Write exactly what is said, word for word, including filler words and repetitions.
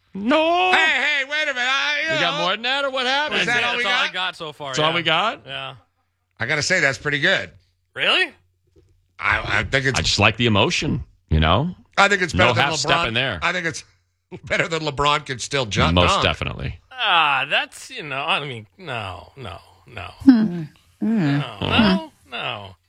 No. Hey, hey, wait a minute. I, you We know, got more than that, or what happened? Is that all That's we all got? I got so far. That's yeah. all we got? Yeah. I got to say, that's pretty good. Really? I, I think it's I just like the emotion, you know? I think it's No better than half LeBron. step in there. I think it's better than LeBron can still jump. Most dunk. definitely. Ah, that's, you know, I mean, no, no, no. No, no, no.